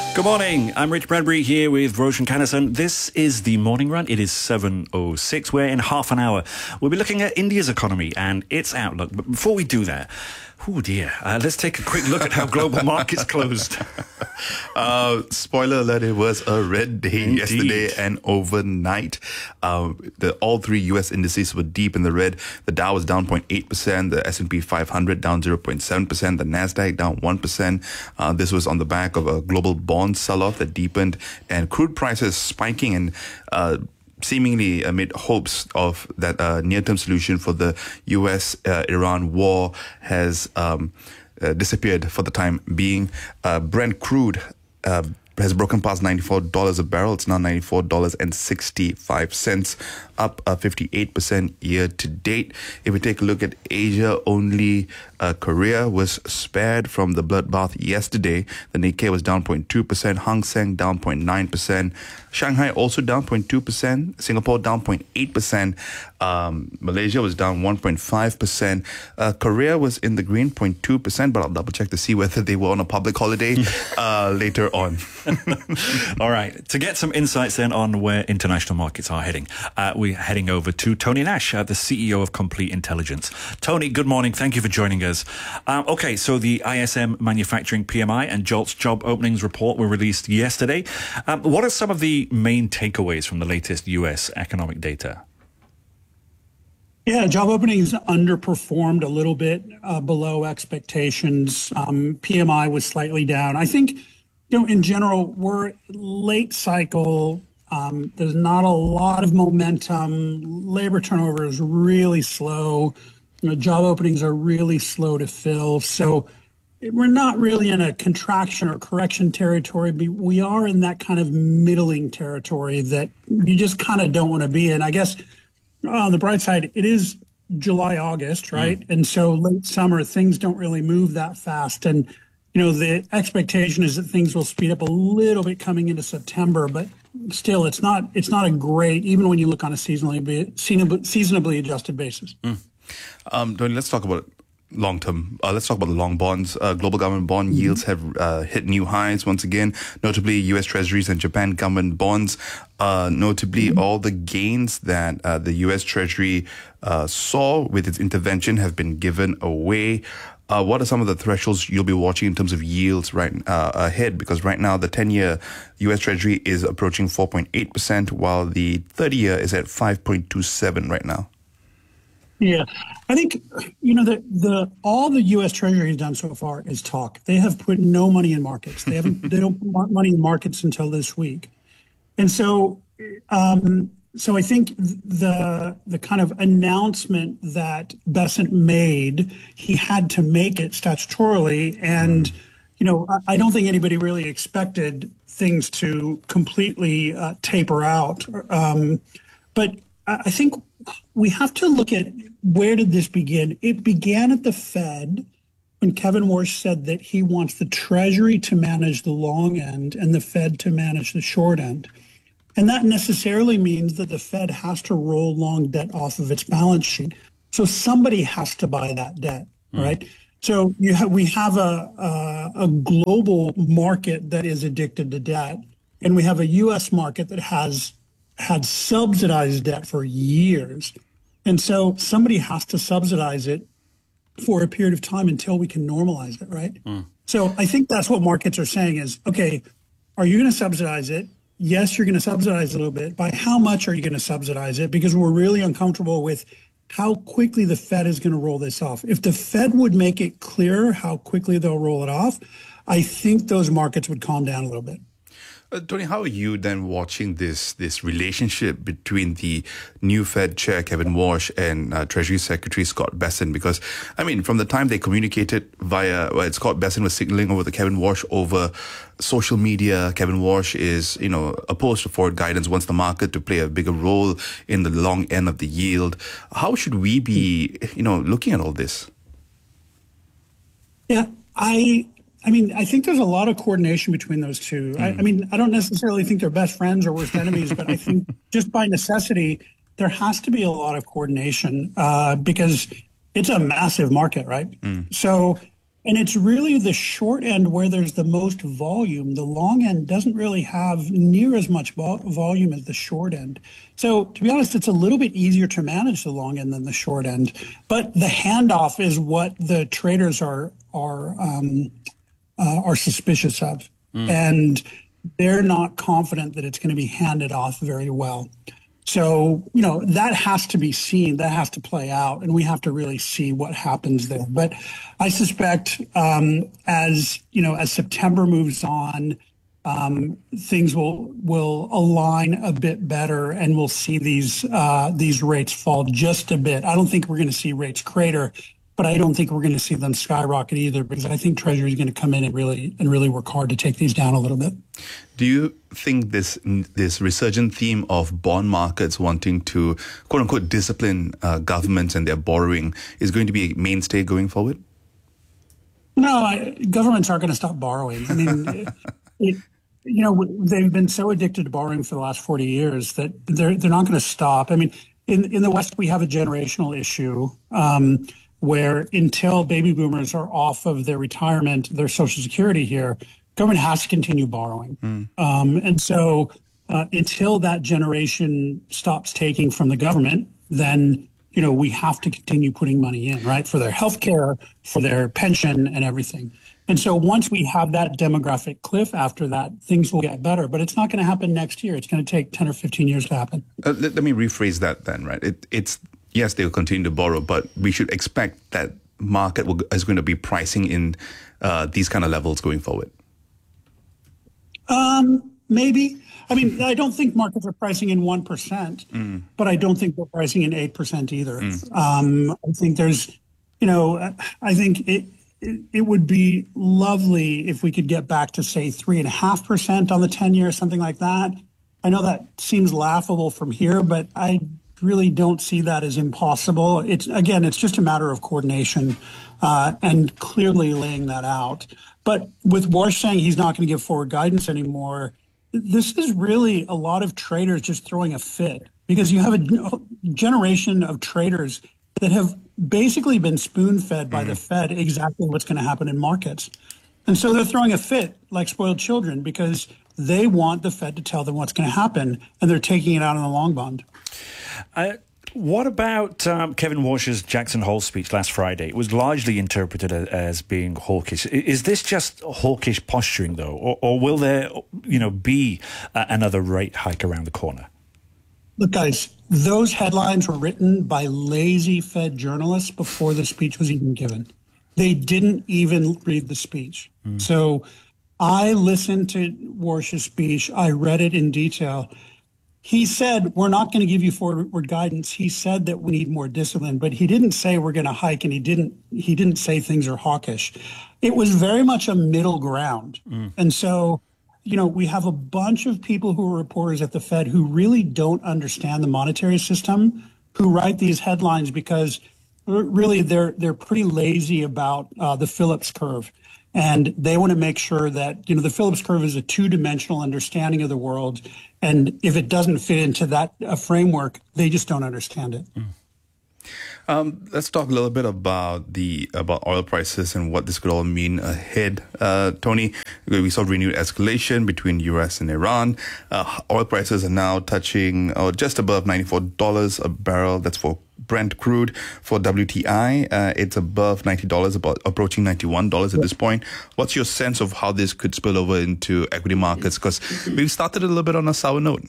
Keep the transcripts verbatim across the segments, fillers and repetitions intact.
Good morning. I'm Rich Bradbury here with Roshan Kannison. This is the Morning Run. It is seven oh six. We're in half an hour. We'll be looking at India's economy and its outlook. But before we do that, oh dear, uh, let's take a quick look at how global markets closed. Uh, spoiler alert, it was a red day Indeed. yesterday and overnight. Uh, the, all three U S indices were deep in the red. The Dow was down zero point eight percent, the S and P five hundred down zero point seven percent, the Nasdaq down one percent. Uh, this was on the back of a global bond sell-off that deepened and crude prices spiking and uh, seemingly amid hopes of that uh, near-term solution for the U S-Iran uh, war has um, uh, disappeared for the time being. Uh, Brent crude uh, has broken past ninety-four dollars a barrel. It's now ninety-four dollars and sixty-five cents, up uh, fifty-eight percent year to date. If we take a look at Asia, only uh, Korea was spared from the bloodbath yesterday. The Nikkei was down zero point two percent, Hang Seng down zero point nine percent, Shanghai also down zero point two percent, Singapore down zero point eight percent, um, Malaysia was down one point five percent, uh, Korea was in the green zero point two percent, but I'll double check to see whether they were on a public holiday uh, later on. All right. To get some insights then on where international markets are heading, uh, we're heading over to Tony Nash, uh, the C E O of Complete Intelligence. Tony, good morning. Thank you for joining us. Um, okay, so the I S M Manufacturing P M I and JOLTS job openings report were released yesterday. Um, what are some of the main takeaways from the latest U S economic data? Yeah, job openings underperformed a little bit uh, below expectations. Um, P M I was slightly down. I think, you know, in general, we're late cycle. Um, there's not a lot of momentum. Labor turnover is really slow. You know, job openings are really slow to fill. So we're not really in a contraction or correction territory, but we are in that kind of middling territory that you just kind of don't want to be in. I guess on the bright side, it is July, August, right? Mm. And so late summer, things don't really move that fast. And you know, the expectation is that things will speed up a little bit coming into September, but still, it's not it's not a great, even when you look on a seasonally seasonably adjusted basis. Mm. Um, Tony, let's talk about long term. Uh, let's talk about the long bonds. Uh, global government bond mm-hmm. yields have uh, hit new highs once again, notably U S Treasuries and Japan government bonds. Uh, notably, mm-hmm. all the gains that uh, the U S Treasury uh, saw with its intervention have been given away. Uh, what are some of the thresholds you'll be watching in terms of yields right uh, ahead? Because right now, the ten-year U S Treasury is approaching four point eight percent, while the thirty-year is at five point two seven right now. Yeah, I think, you know, the, the all the U S Treasury has done so far is talk. They have put no money in markets. They haven't. They don't want money in markets until this week. And so, um, so I think the the kind of announcement that Bessent made, he had to make it statutorily, and you know, I, I don't think anybody really expected things to completely uh, taper out. Um, but I think we have to look at where did this begin. It began at the Fed when Kevin Warsh said that he wants the Treasury to manage the long end and the Fed to manage the short end. And that necessarily means that the Fed has to roll long debt off of its balance sheet. So somebody has to buy that debt, mm. right? So you have, we have a, a, a global market that is addicted to debt, and we have a U S market that has had subsidized debt for years. And so somebody has to subsidize it for a period of time until we can normalize it, right? Mm. So I think that's what markets are saying is, okay, are you going to subsidize it? Yes, you're going to subsidize a little bit. By how much are you going to subsidize it? Because we're really uncomfortable with how quickly the Fed is going to roll this off. If the Fed would make it clear how quickly they'll roll it off, I think those markets would calm down a little bit. Uh, Tony, how are you then watching this this relationship between the new Fed chair, Kevin Warsh, and uh, Treasury Secretary Scott Bessent? Because, I mean, from the time they communicated via, well, Scott Bessent was signaling over the Kevin Warsh over social media. Kevin Warsh is, you know, opposed to forward guidance, wants the market to play a bigger role in the long end of the yield. How should we be, you know, looking at all this? Yeah, I... I mean, I think there's a lot of coordination between those two. Mm. I, I mean, I don't necessarily think they're best friends or worst enemies, but I think just by necessity, there has to be a lot of coordination uh, because it's a massive market, right? Mm. So And it's really the short end where there's the most volume. The long end doesn't really have near as much vol- volume as the short end. So to be honest, it's a little bit easier to manage the long end than the short end. But the handoff is what the traders are are um, uh, are suspicious of, mm. and they're not confident that it's going to be handed off very well. So, you know, that has to be seen, that has to play out, and we have to really see what happens there. But I suspect um, as, you know, as September moves on, um, things will will align a bit better, and we'll see these uh, these rates fall just a bit. I don't think we're going to see rates crater, but I don't think we're going to see them skyrocket either, because I think Treasury is going to come in and really and really work hard to take these down a little bit. Do you think this this resurgent theme of bond markets wanting to, quote unquote, discipline uh, governments and their borrowing is going to be a mainstay going forward? No, I, governments aren't going to stop borrowing. I mean, it, it, you know, they've been so addicted to borrowing for the last forty years that they're they're not going to stop. I mean, in in the West, we have a generational issue. Um, where until baby boomers are off of their retirement, their Social Security here, government has to continue borrowing. Mm. Um, and so uh, until that generation stops taking from the government, then, you know, we have to continue putting money in, right, for their health care, for their pension and everything. And so once we have that demographic cliff after that, things will get better. But it's not going to happen next year. It's going to take ten or fifteen years to happen. Uh, let, let me rephrase that then, right? It, it's Yes, they will continue to borrow, but we should expect that market will, is going to be pricing in uh, these kind of levels going forward. Um, maybe. I mean, I don't think markets are pricing in one percent, mm. but I don't think they're pricing in eight percent either. Mm. Um, I think there's, you know, I think it, it, it would be lovely if we could get back to, say, three point five percent on the ten-year, something like that. I know that seems laughable from here, but I really don't see that as impossible. It's again, it's just a matter of coordination uh, and clearly laying that out. But with Warsh saying he's not going to give forward guidance anymore, this is really a lot of traders just throwing a fit, because you have a generation of traders that have basically been spoon-fed by mm-hmm. the Fed exactly what's going to happen in markets. And so they're throwing a fit like spoiled children because they want the Fed to tell them what's going to happen, and they're taking it out on the long bond. Uh, what about um, Kevin Warsh's Jackson Hole speech last Friday? It was largely interpreted as, as being hawkish. Is this just hawkish posturing, though, or, or will there, you know, be uh, another rate hike around the corner? Look, guys, those headlines were written by lazy Fed journalists before the speech was even given. They didn't even read the speech. Mm. So I listened to Warsh's speech. I read it in detail. He said, we're not going to give you forward guidance. He said that we need more discipline, but he didn't say we're going to hike, and he didn't he didn't say things are hawkish. It was very much a middle ground. Mm. And so, you know, we have a bunch of people who are reporters at the Fed who really don't understand the monetary system, who write these headlines because really they're they're pretty lazy about uh, the Phillips curve. And they want to make sure that, you know, the Phillips curve is a two-dimensional understanding of the world. And if it doesn't fit into that uh, framework, they just don't understand it. Mm. Um, let's talk a little bit about the about oil prices and what this could all mean ahead. Uh, Tony, we saw renewed escalation between U S and Iran. Uh, oil prices are now touching uh, just above ninety-four dollars a barrel. That's for Brent crude. For W T I, uh, it's above ninety dollars, about approaching ninety-one dollars at this point. What's your sense of how this could spill over into equity markets? Because we've started a little bit on a sour note.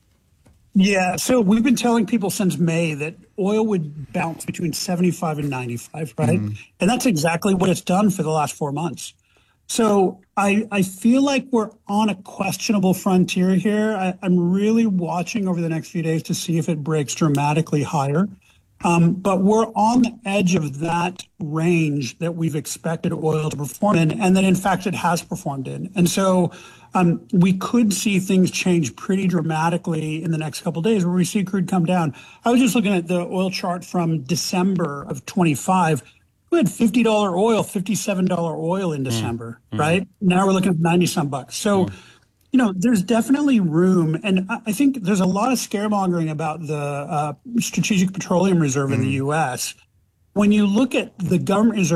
Yeah, so we've been telling people since May that oil would bounce between seventy-five and ninety-five, right? Mm. And that's exactly what it's done for the last four months. So I, I feel like we're on a questionable frontier here. I, I'm really watching over the next few days to see if it breaks dramatically higher. Um, but we're on the edge of that range that we've expected oil to perform in, and that in fact it has performed in. And so um, we could see things change pretty dramatically in the next couple of days, where we see crude come down. I was just looking at the oil chart from December of twenty-five. We had fifty dollars oil, fifty-seven dollars oil in December, mm. right? Now we're looking at ninety some bucks. So. Mm. You know, there's definitely room, and I think there's a lot of scaremongering about the uh, Strategic Petroleum Reserve mm. in the U S. When you look at the government reserves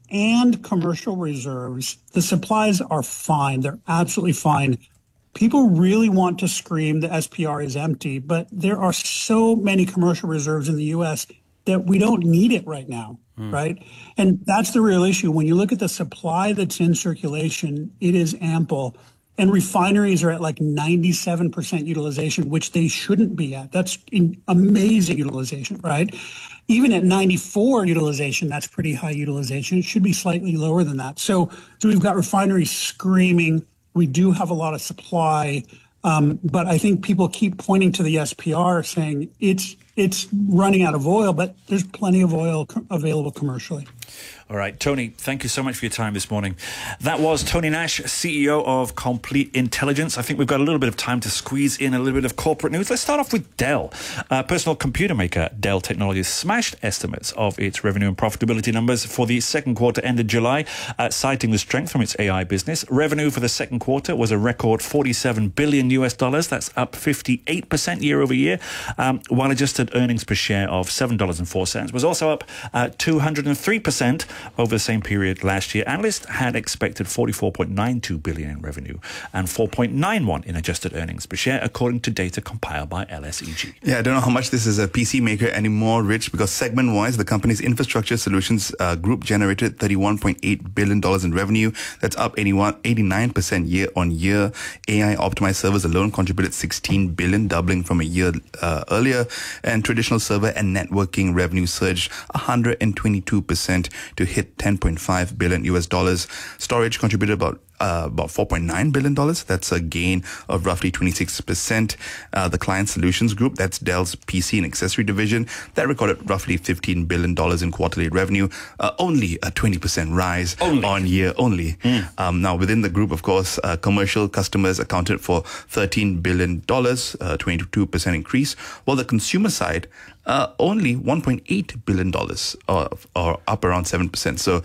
and commercial reserves, the supplies are fine. They're absolutely fine. People really want to scream the S P R is empty, but there are so many commercial reserves in the U S that we don't need it right now, mm. right? And that's the real issue. When you look at the supply that's in circulation, it is ample. And refineries are at like ninety-seven percent utilization, which they shouldn't be at. That's amazing utilization, right? Even at ninety-four utilization, that's pretty high utilization. It should be slightly lower than that. So, so we've got refineries screaming. We do have a lot of supply, um, but I think people keep pointing to the S P R saying it's it's running out of oil, but there's plenty of oil co- available commercially. All right, Tony, thank you so much for your time this morning. That was Tony Nash, C E O of Complete Intelligence. I think we've got a little bit of time to squeeze in a little bit of corporate news. Let's start off with Dell. Uh, personal computer maker Dell Technologies smashed estimates of its revenue and profitability numbers for the second quarter ended July, uh, citing the strength from its A I business. Revenue for the second quarter was a record forty-seven billion U S dollars. That's up fifty-eight percent year over year, um, while adjusted earnings per share of seven dollars and four cents was also up uh, two hundred three percent over the same period last year. Analysts had expected forty-four point nine two billion dollars in revenue and four point nine one in adjusted earnings per share, according to data compiled by L S E G. Yeah, I don't know how much this is a P C maker anymore, Rich, because segment-wise, the company's infrastructure solutions uh, group generated thirty-one point eight billion dollars in revenue. That's up eighty-nine percent year on year. A I-optimized servers alone contributed sixteen billion dollars, doubling from a year uh, earlier. And traditional server and networking revenue surged one hundred twenty-two percent to hit ten point five billion U S dollars. Storage contributed about Uh, about four point nine billion dollars. That's a gain of roughly twenty-six percent. Uh, the Client Solutions Group, that's Dell's P C and accessory division, that recorded roughly fifteen billion dollars in quarterly revenue, uh, only a twenty percent rise only. on year only. Mm. Um, now, within the group, of course, uh, commercial customers accounted for thirteen billion dollars, uh, twenty-two percent increase, while the consumer side, uh, only one point eight billion dollars, or, or up around seven percent. So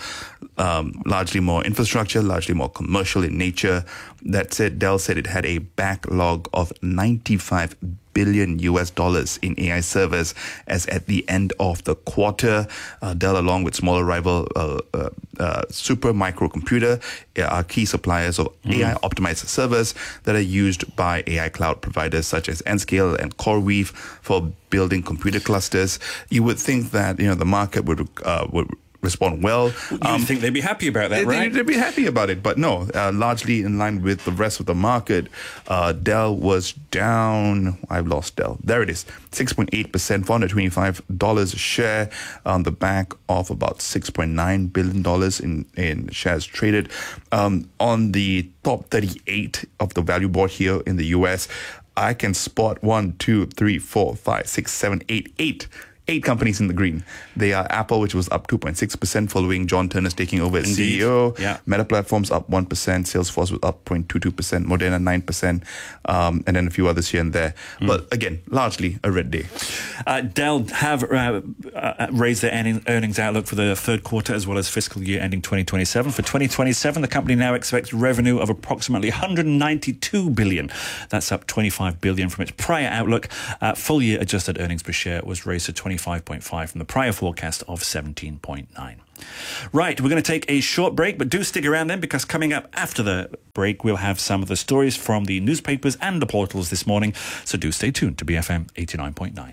um, largely more infrastructure, largely more commercial in nature. That said, Dell said it had a backlog of ninety-five billion U S dollars in A I servers as at the end of the quarter. Uh, Dell, along with smaller rival uh, uh, uh, Super Microcomputer, are key suppliers of mm. A I-optimized servers that are used by A I cloud providers such as Nscale and CoreWeave for building computer clusters. You would think that, you know, the market would uh, would respond well. You um, think they'd be happy about that, they, right? They'd be happy about it, but no, uh, largely in line with the rest of the market. Uh, Dell was down, I've lost Dell, there it is, six point eight percent, four hundred twenty-five dollars a share on the back of about six point nine billion dollars in, in shares traded. Um, on the top thirty-eight of the value board here in the U S, I can spot one, two, three, four, five, six, seven, eight, eight Eight companies in the green. They are Apple, which was up two point six percent following John Turner's taking over as Indeed. C E O. Yeah. Meta Platforms up one percent. Salesforce was up zero point two two percent. Moderna nine percent. Um, and then a few others here and there. Mm. But again, largely a red day. Uh, Dell have uh, uh, raised their earnings outlook for the third quarter as well as fiscal year ending twenty twenty-seven. For twenty twenty-seven, the company now expects revenue of approximately one hundred ninety-two billion dollars. That's up twenty-five billion dollars from its prior outlook. Uh, full year adjusted earnings per share was raised to twenty-five point five from the prior forecast of seventeen point nine. Right, we're going to take a short break, but do stick around then, because coming up after the break, we'll have some of the stories from the newspapers and the portals this morning. So do stay tuned to B F M eighty-nine point nine.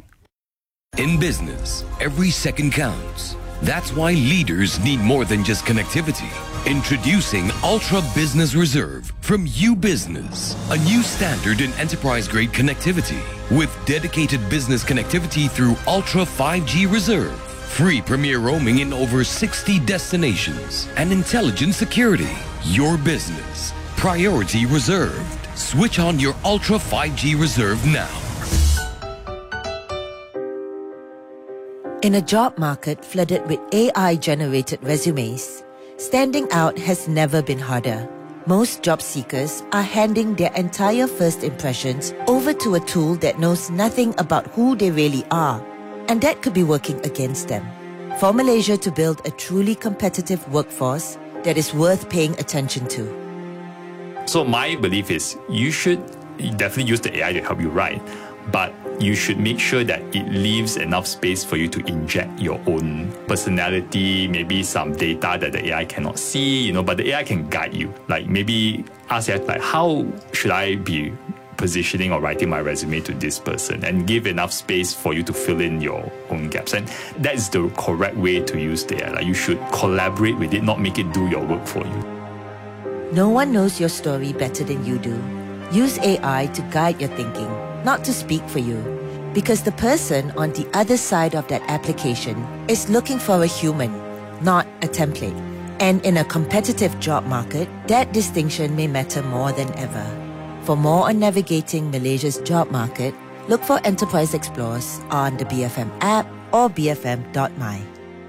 In business, every second counts. That's why leaders need more than just connectivity. Introducing Ultra Business Reserve from UBusiness, a new standard in enterprise-grade connectivity with dedicated business connectivity through Ultra five G Reserve, free premier roaming in over sixty destinations, and intelligent security. Your business, priority reserved. Switch on your Ultra five G Reserve now. In a job market flooded with A I-generated resumes, standing out has never been harder. Most job seekers are handing their entire first impressions over to a tool that knows nothing about who they really are, and that could be working against them. For Malaysia to build a truly competitive workforce that is worth paying attention to. So my belief is you should definitely use the A I to help you write, but you should make sure that it leaves enough space for you to inject your own personality, maybe some data that the A I cannot see, you know, but the A I can guide you. Like maybe ask it, like, how should I be positioning or writing my resume to this person, and give enough space for you to fill in your own gaps. And that is the correct way to use the A I. Like, you should collaborate with it, not make it do your work for you. No one knows your story better than you do. Use A I to guide your thinking, not to speak for you. Because the person on the other side of that application is looking for a human, not a template. And in a competitive job market, that distinction may matter more than ever. For more on navigating Malaysia's job market, look for Enterprise Explorers on the B F M app or b f m dot my.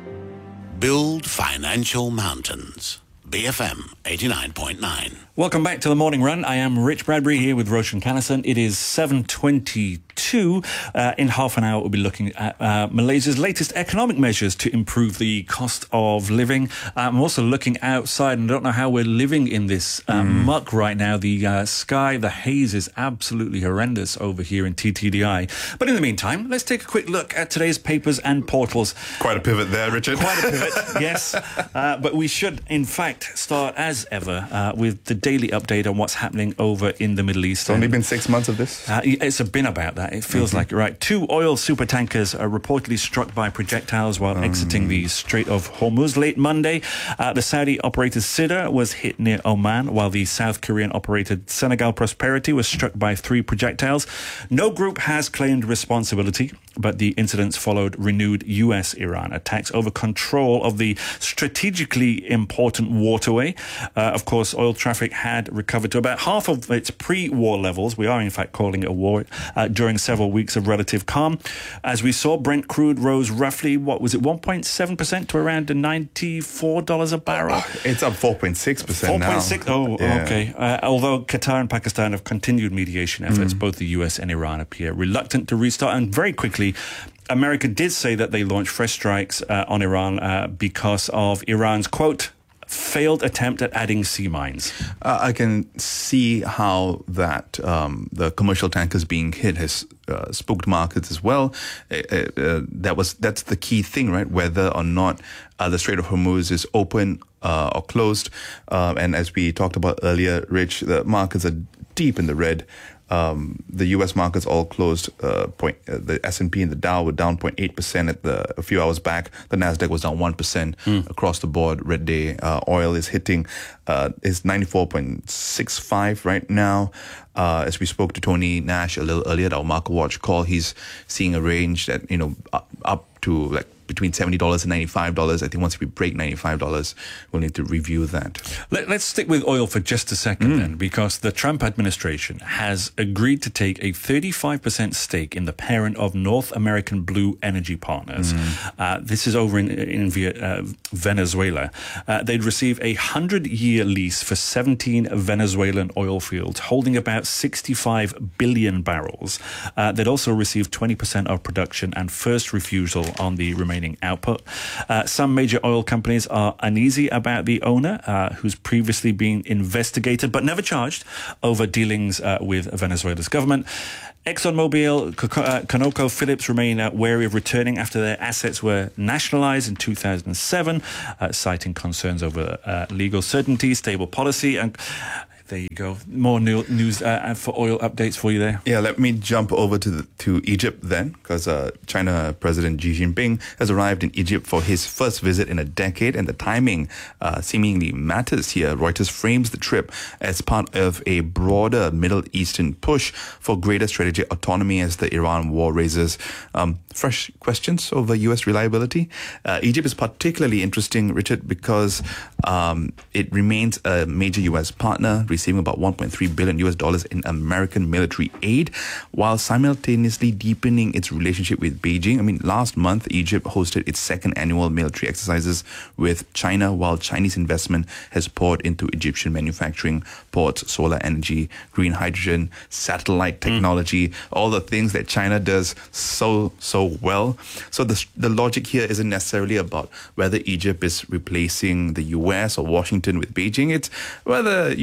Build financial mountains. B F M eighty-nine point nine. Welcome back to the Morning Run. I am Rich Bradbury here with Roshan Kannison. It is seven twenty-two. Uh, in half an hour, we'll be looking at uh, Malaysia's latest economic measures to improve the cost of living. I'm also looking outside, and I don't know how we're living in this uh, mm. muck right now. The uh, sky, the haze is absolutely horrendous over here in T T D I. But in the meantime, let's take a quick look at today's papers and portals. Quite a pivot there, Richard. Quite a pivot, yes. Uh, but we should, in fact, start as ever uh, with the daily update on what's happening over in the Middle East. It's only been six months of this. Uh, it's been about that. It feels mm-hmm. like it, right. Two oil supertankers are reportedly struck by projectiles while um. exiting the Strait of Hormuz late Monday. Uh, the Saudi-operated Sidr was hit near Oman, while the South Korean-operated Senegal Prosperity was struck by three projectiles. No group has claimed responsibility, but the incidents followed renewed U S-Iran attacks over control of the strategically important waterway. Uh, of course, oil traffic had recovered to about half of its pre-war levels. We are, in fact, calling it a war uh, during several weeks of relative calm. As we saw, Brent crude rose roughly, what was it, one point seven percent to around ninety-four dollars a barrel? It's up four point six percent now. four point six? Oh, yeah. Okay. Uh, although Qatar and Pakistan have continued mediation efforts, mm. both the U S and Iran appear reluctant to restart. And very quickly, America did say that they launched fresh strikes uh, on Iran uh, because of Iran's, quote, failed attempt at adding sea mines. Uh, I can see how that um, the commercial tankers being hit has uh, spooked markets as well. Uh, uh, that was that's the key thing, right? Whether or not uh, the Strait of Hormuz is open uh, or closed. Uh, and as we talked about earlier, Rich, the markets are deep in the red. Um, the U S markets all closed. Uh, point, uh, the S and P and the Dow were down zero point eight percent at the a few hours back. The Nasdaq was down one percent mm. across the board. Red day. Uh, oil is hitting uh, is ninety-four point six five right now. Uh, as we spoke to Tony Nash a little earlier at our Market Watch call, he's seeing a range that you know up, up to like between seventy dollars and ninety-five dollars. I think once we break ninety-five dollars, we'll need to review that. Let, let's stick with oil for just a second mm. then, because the Trump administration has agreed to take a thirty-five percent stake in the parent of North American Blue Energy Partners. Mm. Uh, this is over in, in uh, Venezuela. Uh, they'd receive a hundred-year lease for seventeen Venezuelan oil fields, holding about sixty-five billion barrels. Uh, they'd also receive twenty percent of production and first refusal on the remaining output. Uh, some major oil companies are uneasy about the owner, uh, who's previously been investigated but never charged over dealings uh, with Venezuela's government. ExxonMobil, uh, ConocoPhillips remain uh, wary of returning after their assets were nationalized in two thousand seven, uh, citing concerns over uh, legal certainty, stable policy, and there you go. More new, news uh, for oil updates for you there. Yeah, let me jump over to the, to Egypt then, because uh, China President Xi Jinping has arrived in Egypt for his first visit in a decade, and the timing uh, seemingly matters here. Reuters frames the trip as part of a broader Middle Eastern push for greater strategic autonomy as the Iran war raises um, fresh questions over U S reliability. Uh, Egypt is particularly interesting, Richard, because um, it remains a major U S partner, receiving about one point three billion U S dollars in American military aid, while simultaneously deepening its relationship with Beijing. I mean, last month, Egypt hosted its second annual military exercises with China, while Chinese investment has poured into Egyptian manufacturing, ports, solar energy, green hydrogen, satellite technology, mm. all the things that China does so, so well. So the, the logic here isn't necessarily about whether Egypt is replacing the U S or Washington with Beijing. It's whether, you know, you can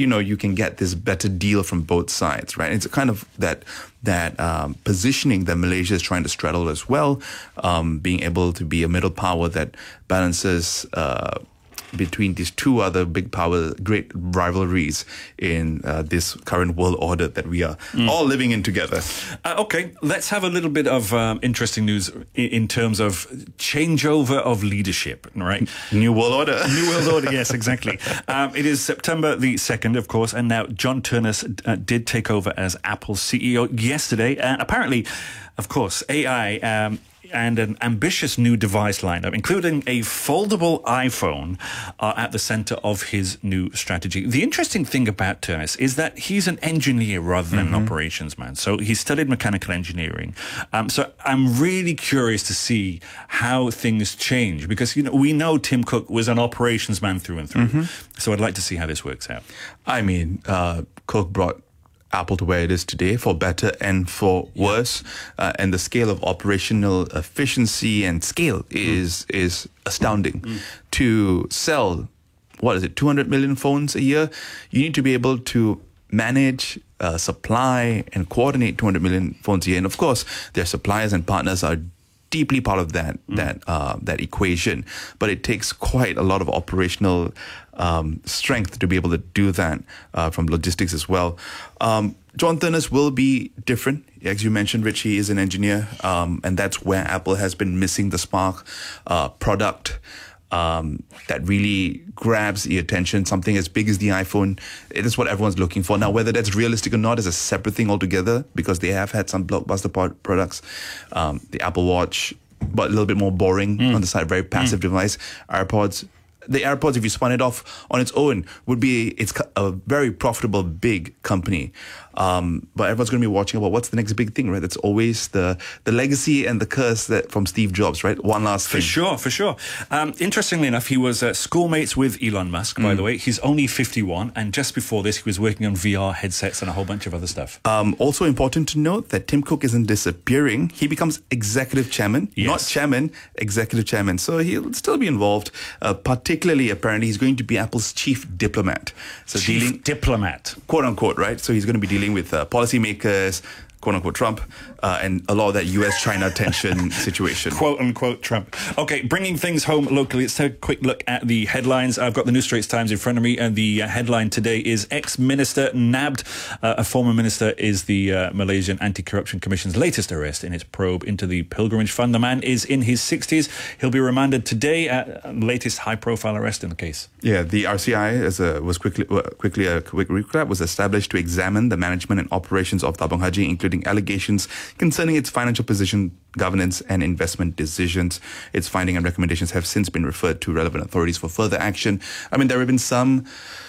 can get this better deal from both sides, right? It's kind of that that um, positioning that Malaysia is trying to straddle as well, um, being able to be a middle power that balances uh, between these two other big power, great rivalries in uh, this current world order that we are mm. all living in together. Uh, okay, let's have a little bit of um, interesting news in, in terms of changeover of leadership, right? New world order. New world order, yes, exactly. Um, it is September the second, of course, and now John Ternus uh, did take over as Apple's C E O yesterday. And apparently, of course, A I... Um, and an ambitious new device lineup, including a foldable iPhone, are at the center of his new strategy. The interesting thing about Ternus is that he's an engineer rather than mm-hmm. an operations man. So he studied mechanical engineering. Um, so I'm really curious to see how things change, because, you know, we know Tim Cook was an operations man through and through. Mm-hmm. So I'd like to see how this works out. I mean, uh, Cook brought Apple to where it is today, for better and for worse, uh, and the scale of operational efficiency and scale is mm. is astounding. Mm. To sell, what is it, two hundred million phones a year, you need to be able to manage, uh, supply, and coordinate two hundred million phones a year. And of course, their suppliers and partners are deeply part of that mm. that uh, that equation, but it takes quite a lot of operational um, strength to be able to do that uh, from logistics as well. Um, John Ternus will be different. As you mentioned, Rich, he is an engineer, um, and that's where Apple has been missing the spark uh, product um, that really grabs the attention. Something as big as the iPhone, it is what everyone's looking for. Now, whether that's realistic or not is a separate thing altogether, because they have had some blockbuster pod- products. Um, the Apple Watch, but a little bit more boring mm. on the side, very passive mm. device. AirPods. The AirPods, if you spun it off on its own, would be it's a very profitable, big company. Um, but everyone's going to be watching about what's the next big thing, right? That's always the the legacy and the curse that from Steve Jobs, right? One last thing. For sure, for sure. Um, interestingly enough, he was uh, schoolmates with Elon Musk, by mm. the way. He's only fifty-one, and just before this, he was working on V R headsets and a whole bunch of other stuff. Um, also important to note that Tim Cook isn't disappearing. He becomes executive chairman, yes. not chairman, executive chairman. So he'll still be involved. Uh, particularly, apparently, he's going to be Apple's chief diplomat. So chief dealing, diplomat. Quote unquote, right? So he's going to be dealing with uh, policymakers, quote unquote Trump, uh, and a lot of that U S China tension situation. Quote unquote Trump. Okay, bringing things home locally, let's take a quick look at the headlines. I've got the New Straits Times in front of me, and the uh, headline today is ex-minister nabbed. Uh, a former minister is the uh, Malaysian Anti-Corruption Commission's latest arrest in its probe into the pilgrimage fund. The man is in his sixties. He'll be remanded today at uh, latest high-profile arrest in the case. Yeah, the R C I as a, was quickly uh, quickly a quick recap was established to examine the management and operations of Tabung Haji, including allegations concerning its financial position, governance, and investment decisions. Its finding and recommendations have since been referred to relevant authorities for further action. I mean, there have been some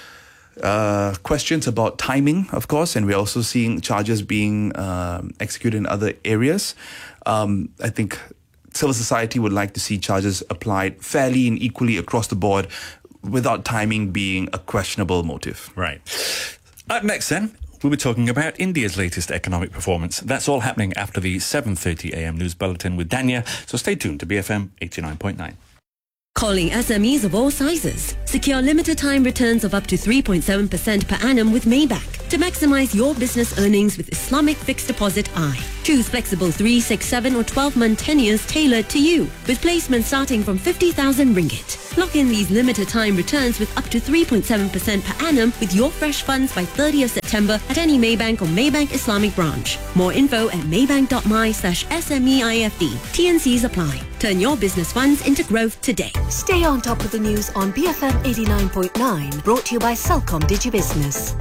uh, questions about timing, of course, and we're also seeing charges being um, executed in other areas. Um, I think civil society would like to see charges applied fairly and equally across the board, without timing being a questionable motive. Right. Up next, then, we'll be talking about India's latest economic performance. That's all happening after the seven thirty a.m. news bulletin with Danya. So stay tuned to B F M eighty-nine point nine. Calling S M Es of all sizes. Secure limited time returns of up to three point seven percent per annum with Maybank to maximize your business earnings with Islamic Fixed Deposit I. Choose flexible three, six, seven or twelve month tenures tailored to you, with placements starting from fifty thousand ringgit. Lock in these limited time returns with up to three point seven percent per annum with your fresh funds by thirtieth September at any Maybank or Maybank Islamic branch. More info at maybank.my slash SMEIFD. T N Cs apply. Turn your business funds into growth today. Stay on top of the news on B F M eighty-nine point nine, brought to you by Celcom DigiBusiness.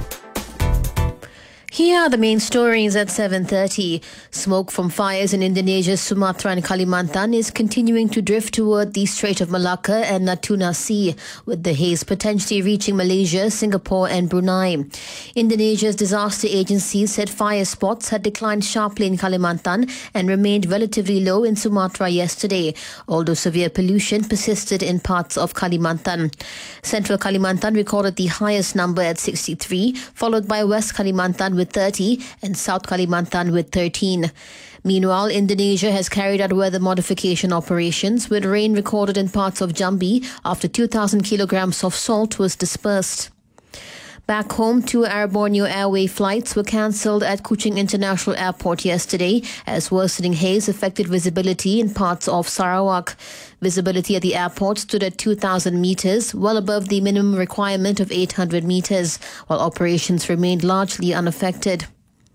Here are the main stories at seven thirty. Smoke from fires in Indonesia, Sumatra and Kalimantan is continuing to drift toward the Strait of Malacca and Natuna Sea, with the haze potentially reaching Malaysia, Singapore and Brunei. Indonesia's disaster agency said fire spots had declined sharply in Kalimantan and remained relatively low in Sumatra yesterday, although severe pollution persisted in parts of Kalimantan. Central Kalimantan recorded the highest number at sixty-three, followed by West Kalimantan with thirty and South Kalimantan with thirteen. Meanwhile, Indonesia has carried out weather modification operations, with rain recorded in parts of Jambi after two thousand kilograms of salt was dispersed. Back home, two Air Borneo Airway flights were cancelled at Kuching International Airport yesterday as worsening haze affected visibility in parts of Sarawak. Visibility at the airport stood at two thousand metres, well above the minimum requirement of eight hundred metres, while operations remained largely unaffected.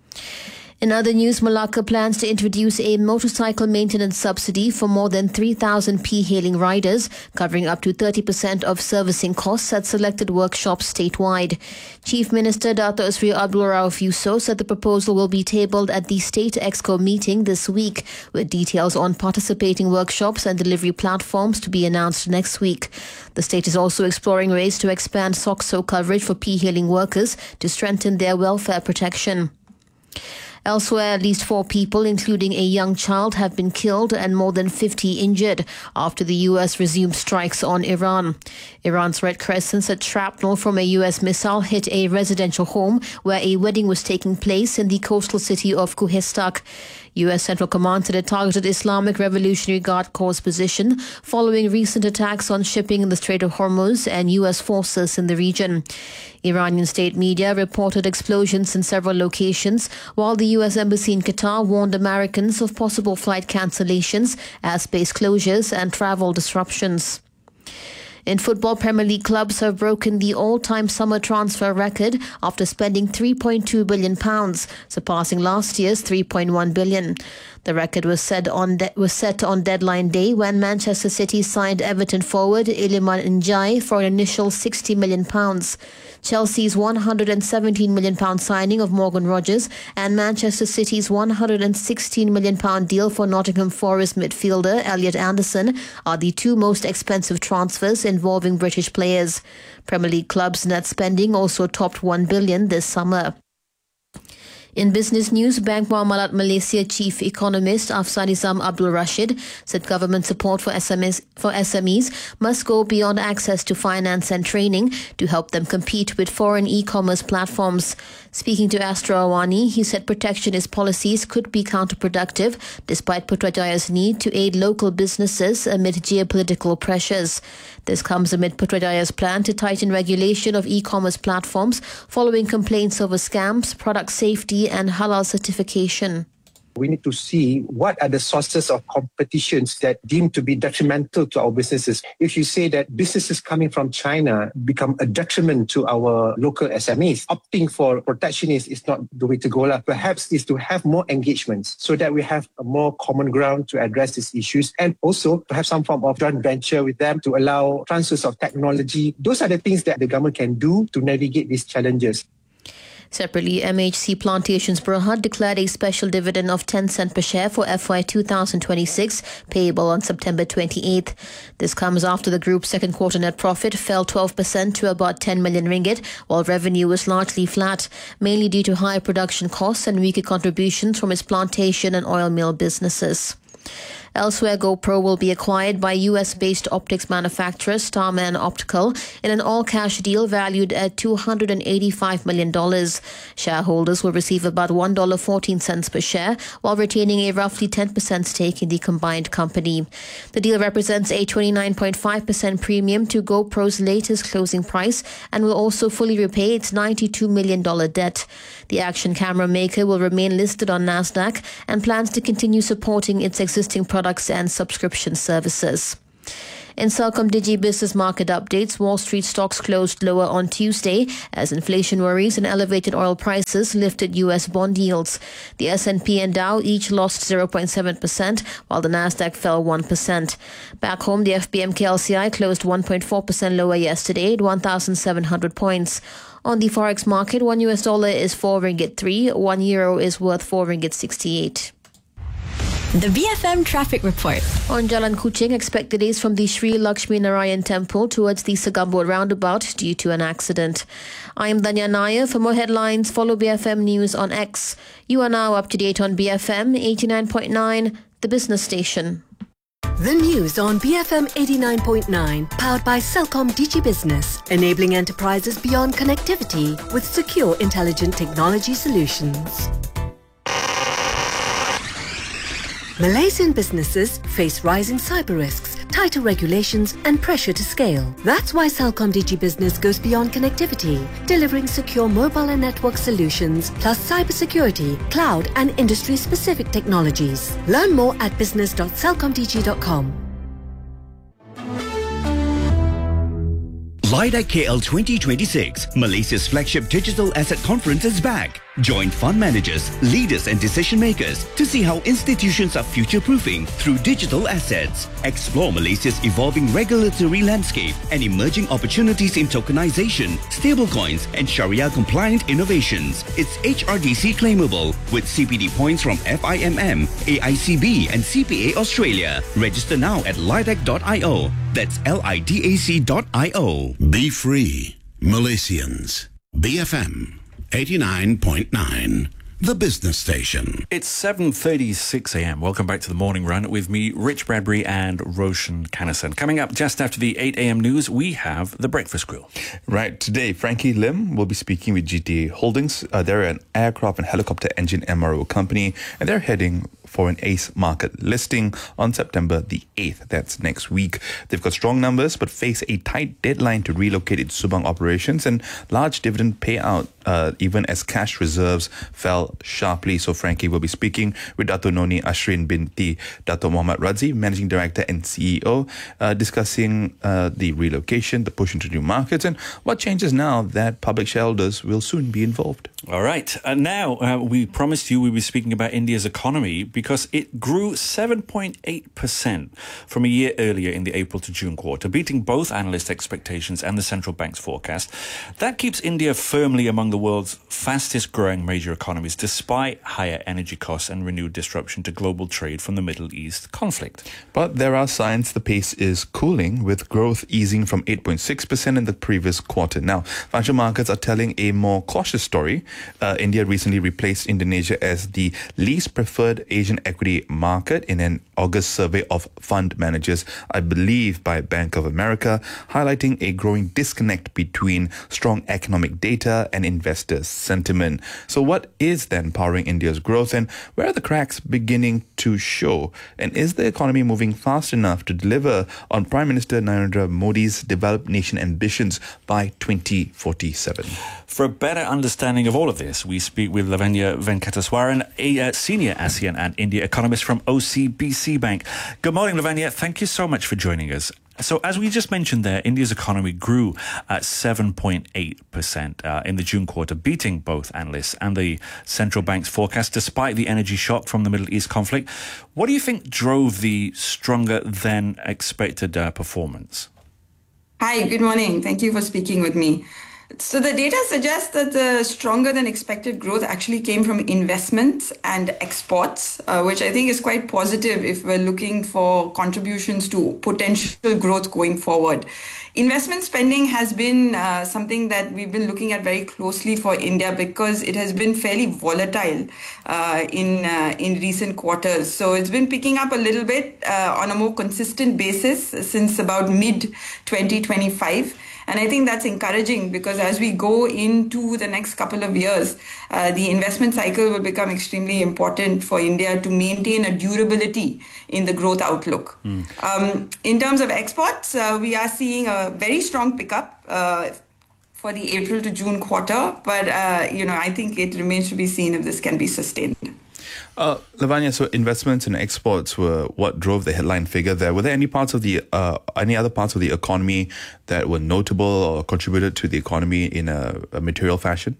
In other news, Malacca plans to introduce a motorcycle maintenance subsidy for more than three thousand P-hailing riders, covering up to thirty percent of servicing costs at selected workshops statewide. Chief Minister Dato' Sri Abdul Rauf Yusof said the proposal will be tabled at the State Exco meeting this week, with details on participating workshops and delivery platforms to be announced next week. The state is also exploring ways to expand S O C S O coverage for P-hailing workers to strengthen their welfare protection. Elsewhere, at least four people, including a young child, have been killed and more than fifty injured after the U S resumed strikes on Iran. Iran's Red Crescent said shrapnel from a U S missile hit a residential home where a wedding was taking place in the coastal city of Kuhestak. U S Central Command said it targeted Islamic Revolutionary Guard Corps' position following recent attacks on shipping in the Strait of Hormuz and U S forces in the region. Iranian state media reported explosions in several locations, while the U S Embassy in Qatar warned Americans of possible flight cancellations, airspace closures and travel disruptions. In football, Premier League clubs have broken the all-time summer transfer record after spending three point two billion pounds, surpassing last year's three point one billion pounds. The record was set on de- was set on deadline day when Manchester City signed Everton forward Iliman Ndiaye for an initial sixty million pounds. Chelsea's one hundred seventeen million pounds signing of Morgan Rogers and Manchester City's one hundred sixteen million pounds deal for Nottingham Forest midfielder Elliot Anderson are the two most expensive transfers involving British players. Premier League clubs' net spending also topped one billion pounds this summer. In business news, Bank Muamalat Malaysia Chief Economist Afsanizam Abdul Rashid said government support for S M Es, for S M Es must go beyond access to finance and training to help them compete with foreign e-commerce platforms. Speaking to Astro Awani, he said protectionist policies could be counterproductive despite Putrajaya's need to aid local businesses amid geopolitical pressures. This comes amid Putrajaya's plan to tighten regulation of e-commerce platforms following complaints over scams, product safety and halal certification. We need to see what are the sources of competitions that deem to be detrimental to our businesses. If you say that businesses coming from China become a detriment to our local S M Es, opting for protectionist is not the way to go. Perhaps is to have more engagements so that we have a more common ground to address these issues, and also to have some form of joint venture with them to allow transfers of technology. Those are the things that the government can do to navigate these challenges. Separately, M H C Plantations Berhad declared a special dividend of ten cents per share for F Y twenty twenty-six, payable on September twenty-eighth. This comes after the group's second quarter net profit fell twelve percent to about ten million ringgit, while revenue was largely flat, mainly due to higher production costs and weaker contributions from its plantation and oil mill businesses. Elsewhere, GoPro will be acquired by U S-based optics manufacturer Starman Optical in an all-cash deal valued at two hundred eighty-five million dollars. Shareholders will receive about one dollar fourteen per share, while retaining a roughly ten percent stake in the combined company. The deal represents a twenty-nine point five percent premium to GoPro's latest closing price and will also fully repay its ninety-two million dollars debt. The action camera maker will remain listed on NASDAQ and plans to continue supporting its existing products products and subscription services. In Celcom Digi business market updates, Wall Street stocks closed lower on Tuesday as inflation worries and elevated oil prices lifted U S bond yields. The S and P and Dow each lost zero point seven percent, while the Nasdaq fell one percent. Back home, the F B M K L C I closed one point four percent lower yesterday at one thousand seven hundred points. On the forex market, one U S dollar is four ringgit three, one euro is worth four ringgit sixty-eight. The B F M Traffic Report. On Jalan Kuching, expect delays from the Sri Lakshmi Narayan Temple towards the Segambut roundabout due to an accident. I am Danya Nair. For more headlines, follow B F M News on X. You are now up to date on B F M eighty-nine point nine, the business station. The news on B F M eighty-nine point nine, powered by Celcom Digi Business, enabling enterprises beyond connectivity with secure, intelligent technology solutions. Malaysian businesses face rising cyber risks. tighter regulations and pressure to scale. That's why Celcom Digi Business goes beyond connectivity, delivering secure mobile and network solutions, plus cybersecurity, cloud and industry-specific technologies. Learn more at business dot celcom digi dot com. Lidac K L twenty twenty-six, Malaysia's flagship digital asset conference is back. Join fund managers, leaders and decision makers to see how institutions are future-proofing through digital assets. Explore Malaysia's evolving regulatory landscape and emerging opportunities in tokenization, stablecoins and Sharia-compliant innovations. It's H R D C claimable with C P D points from F I M M, A I C B and C P A Australia. Register now at lidac dot i o. That's L I D A C dot I O. Be free, Malaysians. B F M eighty-nine point nine, the business station. It's seven thirty-six a.m. Welcome back to the Morning Run with me, Rich Bradbury and Roshan Kanasan. Coming up just after the eight a.m. news, we have the Breakfast Grill. Right, today, Frankie Lim will be speaking with G T A Holdings. Uh, they're an aircraft and helicopter engine M R O company, and they're heading for an ACE market listing on September the eighth. That's next week. They've got strong numbers, but face a tight deadline to relocate its Subang operations and large dividend payout, uh, even as cash reserves fell sharply. So Frankie will be speaking with Dato Noni Ashrin binti Dato Muhammad Razi, Managing Director and C E O, uh, discussing uh, the relocation, the push into new markets, and what changes now that public shareholders will soon be involved. All right. Uh, now, uh, we promised you we'd be speaking about India's economy because it grew seven point eight percent from a year earlier in the April to June quarter, beating both analyst expectations and the central bank's forecast. That keeps India firmly among the world's fastest growing major economies, despite higher energy costs and renewed disruption to global trade from the Middle East conflict. But there are signs the pace is cooling, with growth easing from eight point six percent in the previous quarter. Now, financial markets are telling a more cautious story. Uh, India recently replaced Indonesia as the least preferred Asian equity market in an August survey of fund managers, I believe by Bank of America, highlighting a growing disconnect between strong economic data and investor sentiment. So what is then powering India's growth, and where are the cracks beginning to show? And is the economy moving fast enough to deliver on Prime Minister Narendra Modi's developed nation ambitions by twenty forty-seven? For a better understanding of all of this, we speak with Lavanya Venkataswaran, a uh, senior ASEAN and India economist from O C B C Bank. Good morning, Lavanya. Thank you so much for joining us. So, as we just mentioned there, India's economy grew at seven point eight percent uh, in the June quarter, beating both analysts and the central bank's forecast, despite the energy shock from the Middle East conflict. What do you think drove the stronger than expected uh, performance? Hi, good morning. Thank you for speaking with me. So the data suggests that the stronger than expected growth actually came from investments and exports, uh, which I think is quite positive if we're looking for contributions to potential growth going forward. Investment spending has been uh, something that we've been looking at very closely for India because it has been fairly volatile uh, in uh, in recent quarters. So it's been picking up a little bit uh, on a more consistent basis since about mid twenty twenty-five. And I think that's encouraging because as we go into the next couple of years, uh, the investment cycle will become extremely important for India to maintain a durability in the growth outlook. Mm. Um, in terms of exports, uh, we are seeing a very strong pickup uh, for the April to June quarter. But, uh, you know, I think it remains to be seen if this can be sustained. Uh, Lavanya, so investments and exports were what drove the headline figure there. Were there any parts of the, uh, any other parts of the economy that were notable or contributed to the economy in a, a material fashion?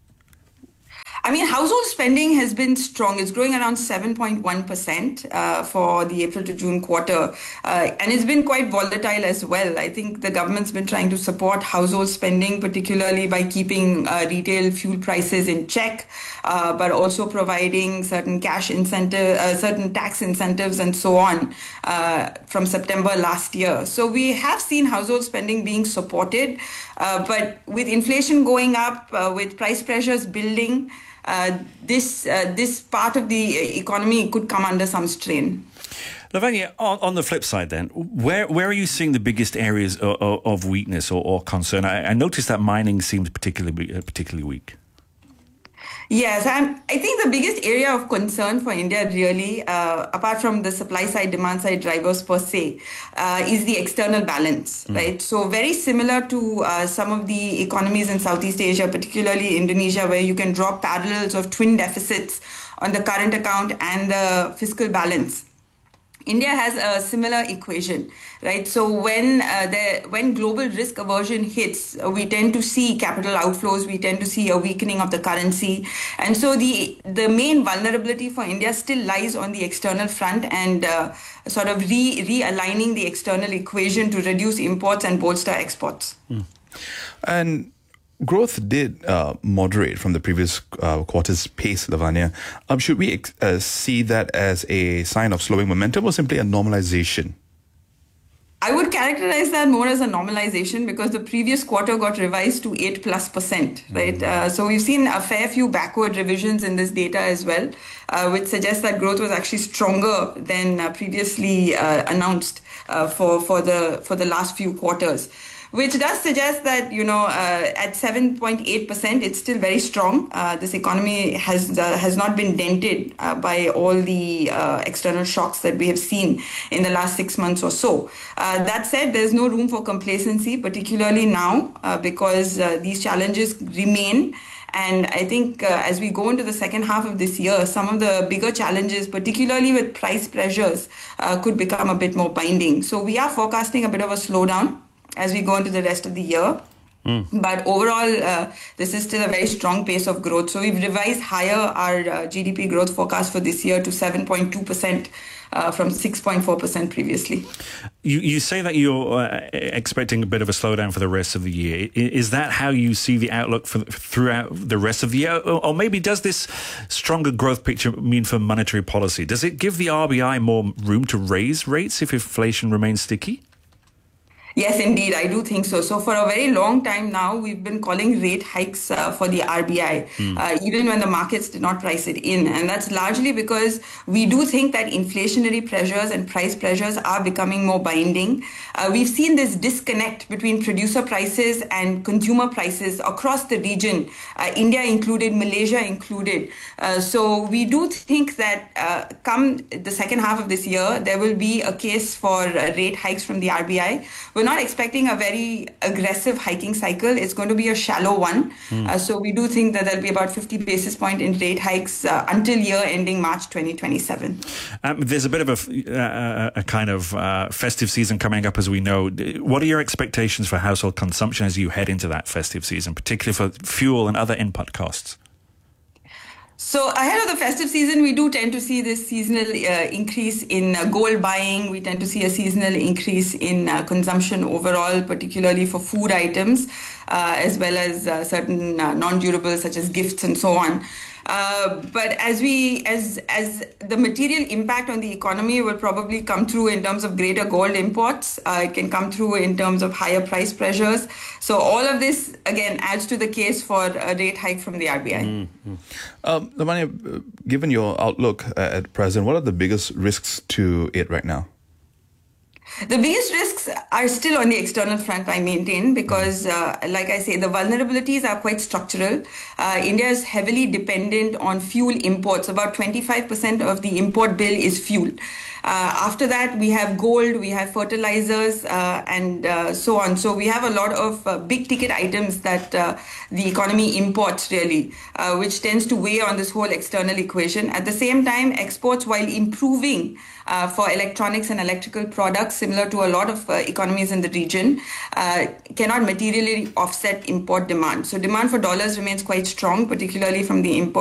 I mean, household spending has been strong. It's growing around seven point one percent uh, for the April to June quarter. Uh, and it's been quite volatile as well. I think the government's been trying to support household spending, particularly by keeping uh, retail fuel prices in check, uh, but also providing certain cash incentive, uh, certain tax incentives and so on uh, from September last year. So we have seen household spending being supported, uh, but with inflation going up, uh, with price pressures building, Uh, this uh, this part of the economy could come under some strain. Lavanya, on, on the flip side then, where where are you seeing the biggest areas of, of weakness or, or concern? I, I noticed that mining seemed particularly uh, particularly weak. Yes, I'm, I think the biggest area of concern for India really, uh, apart from the supply side, demand side drivers per se, uh, is the external balance, mm. right? So very similar to uh, some of the economies in Southeast Asia, particularly Indonesia, where you can draw parallels of twin deficits on the current account and the fiscal balance. India has a similar equation, right? So when uh, the when global risk aversion hits, uh, we tend to see capital outflows, we tend to see a weakening of the currency. And so the the main vulnerability for India still lies on the external front and uh, sort of re realigning the external equation to reduce imports and bolster exports. Mm. And growth did uh, moderate from the previous uh, quarter's pace, Lavanya. Um, should we uh, see that as a sign of slowing momentum or simply a normalization? I would characterize that more as a normalization because the previous quarter got revised to eight plus percent, right? Mm-hmm. Uh, so we've seen a fair few backward revisions in this data as well, uh, which suggests that growth was actually stronger than uh, previously uh, announced uh, for, for the for the last few quarters. Which does suggest that, you know, uh, at seven point eight percent, it's still very strong. Uh, this economy has uh, has not been dented uh, by all the uh, external shocks that we have seen in the last six months or so. Uh, that said, there's no room for complacency, particularly now, uh, because uh, these challenges remain. And I think uh, as we go into the second half of this year, some of the bigger challenges, particularly with price pressures, uh, could become a bit more binding. So we are forecasting a bit of a slowdown as we go into the rest of the year. Mm. But overall, uh, this is still a very strong pace of growth. So we've revised higher our uh, G D P growth forecast for this year to seven point two percent uh, from six point four percent previously. You, you say that you're uh, expecting a bit of a slowdown for the rest of the year. Is that how you see the outlook for throughout the rest of the year? Or, or maybe does this stronger growth picture mean for monetary policy? Does it give the R B I more room to raise rates if inflation remains sticky? Yes, indeed. I do think so. So for a very long time now, we've been calling rate hikes uh, for the R B I, mm. uh, even when the markets did not price it in. And that's largely because we do think that inflationary pressures and price pressures are becoming more binding. Uh, we've seen this disconnect between producer prices and consumer prices across the region, uh, India included, Malaysia included. Uh, so we do think that uh, come the second half of this year, there will be a case for uh, rate hikes from the R B I. We're not expecting a very aggressive hiking cycle. It's going to be a shallow one. Mm. Uh, so we do think that there'll be about fifty basis point in rate hikes uh, until year ending March twenty twenty-seven. Um, there's a bit of a, uh, a kind of uh, festive season coming up, as we know. What are your expectations for household consumption as you head into that festive season, particularly for fuel and other input costs? So ahead of the festive season, we do tend to see this seasonal uh, increase in uh, gold buying. We tend to see a seasonal increase in uh, consumption overall, particularly for food items, uh, as well as uh, certain uh, non-durables such as gifts and so on. Uh, but as we, as as the material impact on the economy will probably come through in terms of greater gold imports. Uh, it can come through in terms of higher price pressures. So all of this again adds to the case for a rate hike from the R B I. Mm-hmm. Um, Lavanya, given your outlook uh, at present, what are the biggest risks to it right now? The biggest risks are still on the external front, I maintain, because, uh, like I say, the vulnerabilities are quite structural. Uh, India is heavily dependent on fuel imports. About twenty-five percent of the import bill is fuel. Uh, after that, we have gold, we have fertilizers, uh, and uh, so on. So we have a lot of uh, big ticket items that uh, the economy imports, really, uh, which tends to weigh on this whole external equation. At the same time, exports, while improving uh, for electronics and electrical products, similar to a lot of uh, economies in the region, uh, cannot materially offset import demand. So demand for dollars remains quite strong, particularly from the import